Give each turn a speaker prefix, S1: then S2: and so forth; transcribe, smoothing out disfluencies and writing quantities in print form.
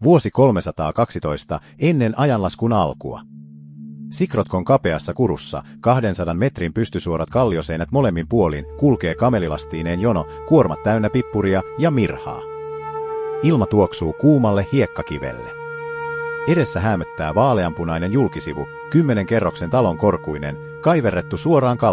S1: Vuosi 312 ennen ajanlaskun alkua. Sikrotkon kapeassa kurussa, 200 metrin pystysuorat kallioseinät molemmin puolin, kulkee kamelilastiineen jono, kuormat täynnä pippuria ja mirhaa. Ilma tuoksuu kuumalle hiekkakivelle. Edessä häämöttää vaaleanpunainen julkisivu, 10 kerroksen talon korkuinen, kaiverrettu suoraan